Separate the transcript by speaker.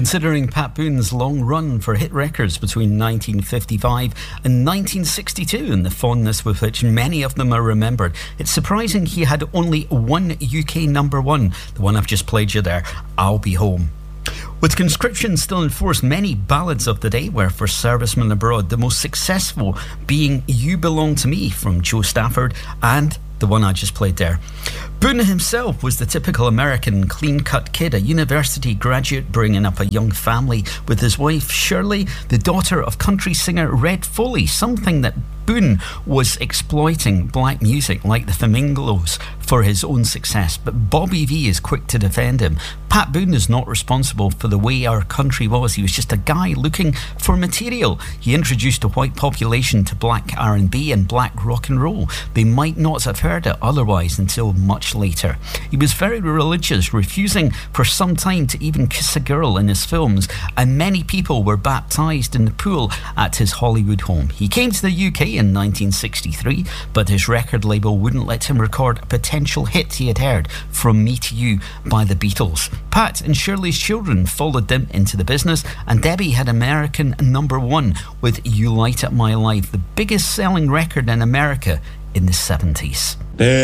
Speaker 1: Considering Pat Boone's long run for hit records between 1955 and 1962 and the fondness with which many of them are remembered, it's surprising he had only one UK number one, the one I've just played you there, I'll Be Home. With conscription still in force, many ballads of the day were for servicemen abroad, the most successful being You Belong to Me from Joe Stafford and the one I just played there. Boone himself was the typical American clean-cut kid, a university graduate bringing up a young family with his wife Shirley, the daughter of country singer Red Foley, something that Boone was exploiting black music like the Flamingos for his own success, but Bobby Vee is quick to defend him. Pat Boone is not responsible for the way our country was. He was just a guy looking for material. He introduced a white population to black R&B and black rock and roll. They might not have heard it otherwise until much later. He was very religious, refusing for some time to even kiss a girl in his films, and many people were baptised in the pool at his Hollywood home. He came to the UK in 1963, but his record label wouldn't let him record a potential hit he had heard, From Me to You by the Beatles. Pat and Shirley's children followed them into the business, and Debbie had American number one with You Light Up My Life, the biggest selling record in America in the 70s.